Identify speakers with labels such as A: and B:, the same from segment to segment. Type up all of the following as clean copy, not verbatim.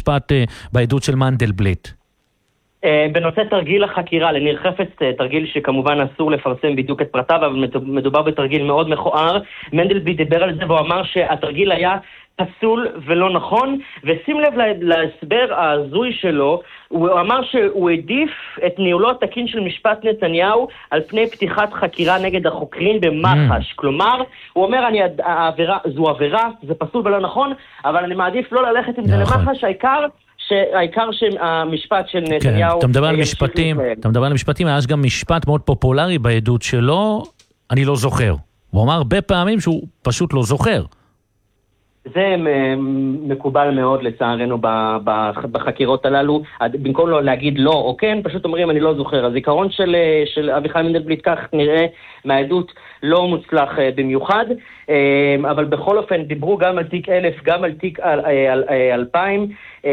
A: במשפט בעדות של מנדלבליט?
B: בנושא תרגיל החקירה לניר חפץ, תרגיל שכמובן אסור לפרסם בדיוק את פרטיו, אבל מדובר בתרגיל מאוד מכוער. מנדלבליט דיבר על זה והוא אמר שהתרגיל היה פסול ולא נכון, ושים לב להסבר ההזוי שלו, הוא אמר שהוא העדיף את ניהולו התקין של משפט נתניהו על פני פתיחת חקירה נגד החוקרים במח"ש. כלומר, הוא אומר, זו עבירה, זה פסול ולא נכון, אבל אני מעדיף לא ללכת עם זה למח"ש, העיקר שהמשפט של נתניהו...
A: אתה מדבר על משפטים, היה גם משפט מאוד פופולרי בעדות שלו, אני לא זוכר. הוא אמר הרבה פעמים שהוא פשוט לא זוכר.
B: זה מקובל מאוד לצערנו בחקירות הללו, במקום לא להגיד לא או כן, פשוט אומרים אני לא זוכר. הזיכרון של אביחי מנדלבליט כך נראה מהעדות לא מוצלח במיוחד, אבל בכל אופן דיברו גם על תיק 1000, גם על תיק 2000.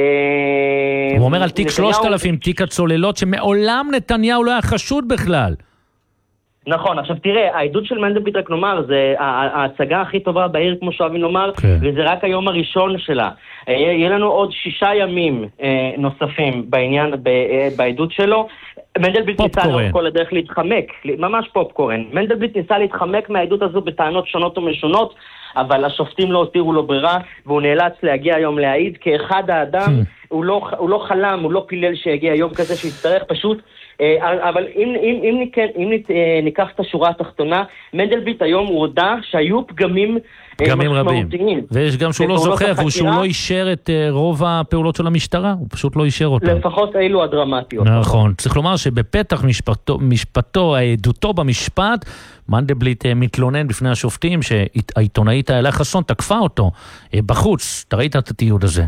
A: הוא אומר על תיק 3000, תיק הצוללות, שמעולם נתניהו לא היה חשוד בכלל.
B: נכון, עכשיו תראה, העדות של מנדלבליט, רק נאמר, זה ההצגה הכי טובה בעיר, כמו שאוהבים לומר, וזה רק היום הראשון שלה. יהיה לנו עוד 6 ימים נוספים בעדות שלו. מנדלבליט ניסה לאורך כל הדרך להתחמק, ממש פופקורן. מנדלבליט ניסה להתחמק מהעדות הזו בטענות שונות ומשונות, אבל השופטים לא הותירו לו ברירה, והוא נאלץ להגיע היום להעיד כאחד האדם. הוא לא חלם, הוא לא פילל שיגיע יום כזה שיצטרך פשוט. אבל אם ניקח את השורה התחתונה, מנדלבליט היום הוא הודע שהיו פגמים
A: רבים, ויש גם שהוא לא זוכר ושהוא לא אישר את רוב הפעולות של המשטרה, הוא פשוט לא אישר אותם,
B: לפחות אלו הדרמטיות.
A: נכון, צריך לומר שבפתח משפטו, העדותו במשפט, מנדלבליט מתלונן בפני השופטים שהעיתונאית איילה חסון תקפה אותו בחוץ. אתה ראית את התיעוד הזה?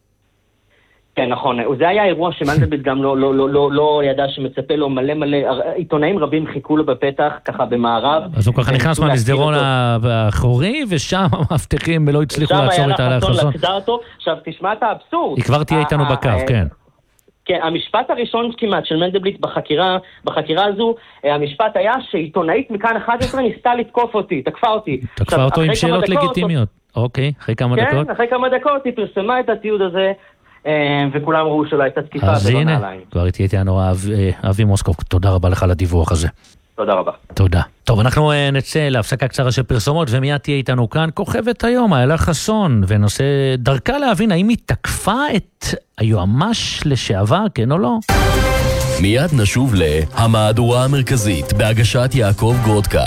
B: כן, נכון. זה היה אירוע שמנדלבליט גם לא ידע שמצפה לו מלא, עיתונאים רבים חיכו לו בפתח, ככה במערב.
A: אז הוא ככה נכנס מהמסדרון האחורי, ושם המאבטחים לא הצליחו לעצור את איילה חסון.
B: עכשיו, תשמע את האבסורד.
A: היא כבר תהיה איתנו בקו, כן.
B: כן, המשפט הראשון כמעט של מנדלבליט בחקירה הזו, המשפט היה שעיתונאית מכאן 11 ניסתה לתקוף אותי, תקפה אותי.
A: תקפה אותו עם שאלות לגיטימיות. אוקיי, אחרי כמה דקות?
B: כן, אחרי כמה דקות היא פרסמה את התיעוד הזה, וכולם ראו שלא הייתה תקיפה.
A: אז הנה, כבר איתנו אבי מוסקוב, תודה רבה לך על הדיווח הזה.
B: תודה רבה.
A: תודה. טוב, אנחנו נצא להפסקה קצרה של פרסומות, ומיד תהיה איתנו כאן כוכבת היום, איילה חסון, ונושא דרכה להבין האם היא תקפה את היועמ"ש לשעבר, כן או לא?
C: מיד נשוב להמהדורה המרכזית בהגשת יעקב גרודקה.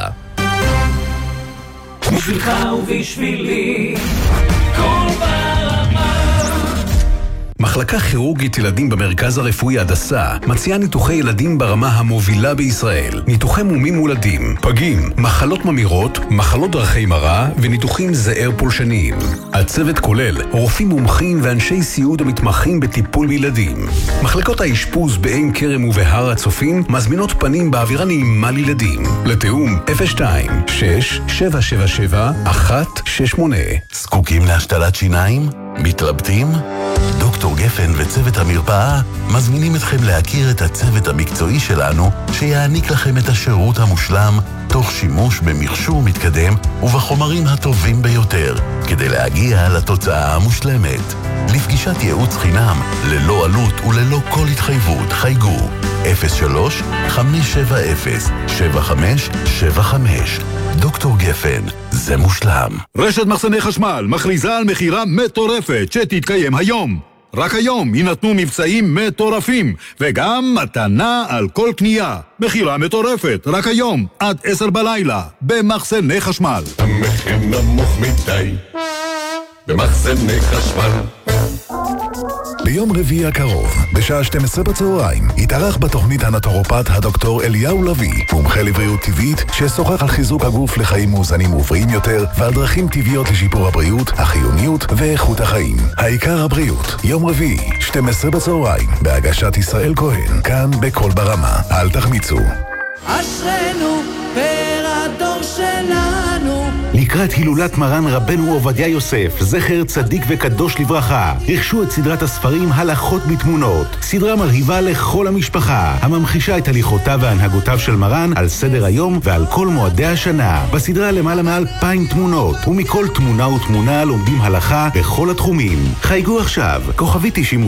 D: בשבילך ובשבילי כל ברמה.
E: מחלקה כירורגית ילדים במרכז הרפואי הדסה מציעה ניתוחי ילדים ברמה המובילה בישראל. ניתוחי מומים מולדים, פגים, מחלות ממירות, מחלות דרכי מראה וניתוחים זעיר פולשניים. הצוות כולל רופאים מומחים ואנשי סיעוד המתמחים בטיפול בילדים. מחלקות האשפוז בעין כרם ובהר הצופים מזמינות פנים באווירה נעימה לילדים. לתאום 02-6777-168.
C: זקוקים להשתלת שיניים? מתלבטים? דוקטור גפן וצוות המרפאה מזמינים אתכם להכיר את הצוות המקצועי שלנו שיעניק לכם את השירות המושלם תוך שימוש במכשור מתקדם ובחומרים הטובים ביותר כדי להגיע לתוצאה המושלמת. לפגישת ייעוץ חינם ללא עלות וללא כל התחייבות חייגו 03-570-7575. דוקטור גפן, זה מושלם.
F: רשת מחסני חשמל מכריזה על מחירה מטורפת שתתקיים היום. רק היום יינתנו מבצעים מטורפים, וגם מתנה על כל קנייה. מחירה מטורפת, רק היום, עד 10 בלילה, במחסני חשמל.
G: המחיר נמוך מדי, במחסני חשמל.
E: ביום רביעי הקרוב, בשעה 12 בצהריים, יתארח בתוכנית הנטורופט הדוקטור אליהו לוי, מומחה לבריאות טבעית, ששוחח על חיזוק הגוף לחיים מאוזנים ובריאים יותר, ועל דרכים טבעיות לשיפור הבריאות, החיוניות ואיכות החיים. העיקר הבריאות, יום רביעי, 12 בצהריים, בהגשת ישראל כהן, כאן בכל ברמה. אל תחמיצו.
D: אשרנו פר הדור שלנו.
H: לקראת הילולת מרן רבנו עובדיה יוסף, זכר צדיק וקדוש לברכה, רכשו את סדרת הספרים הלכות בתמונות, סדרה מרהיבה לכל המשפחה, הממחישה את הליכותיו והנהגותיו של מרן על סדר היום ועל כל מועדי השנה. בסדרה למעלה מ2,000 תמונות, ומכל תמונה ותמונה לומדים הלכה בכל התחומים. חייגו עכשיו, כוכבי 90